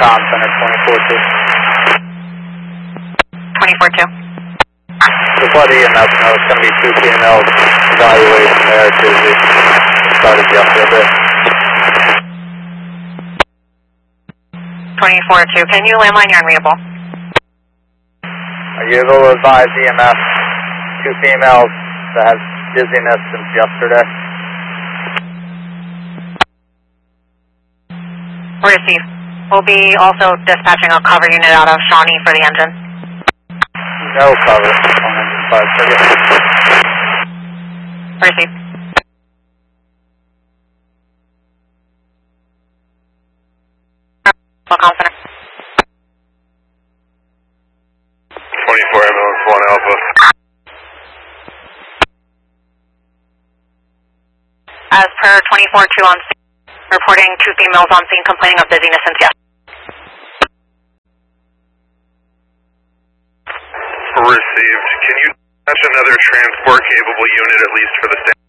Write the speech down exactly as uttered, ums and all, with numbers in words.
Com Center twenty-four two. twenty-four two. Just let E M S know it's going to be two P M L evaluation there because it started yesterday. twenty-four two. Can you landline your unreadable? Are you able to advise E M S two females that have dizziness since yesterday? Receive. We'll be also dispatching a cover unit out of Shawnee for the engine. No cover on engine five circuit. Receive. Com Center. twenty-four ambulance one Alpha. As per twenty-four two on scene, reporting two females on scene complaining of dizziness since yesterday. Received. Can you touch another transport capable unit at least for the state?